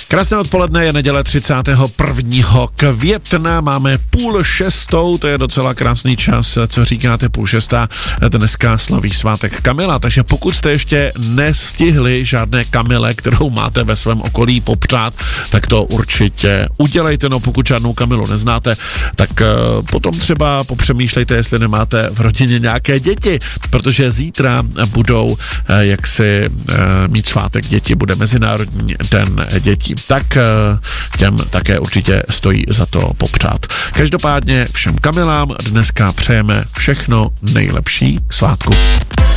Krásné odpoledne, je neděle 31. května, máme 5:30, to je docela krásný čas, co říkáte 5:30, dneska slaví svátek Kamila, takže pokud jste ještě nestihli žádné Kamile, kterou máte ve svém okolí popřát, tak to určitě udělejte, no pokud žádnou Kamilu neznáte, tak potom třeba popřemýšlejte, jestli nemáte v rodině nějaké děti, protože zítra budou jaksi mít svátek děti, bude Mezinárodní den dětí. Tak těm také určitě stojí za to popřát. Každopádně všem Kamilám dneska přejeme všechno nejlepší k svátku.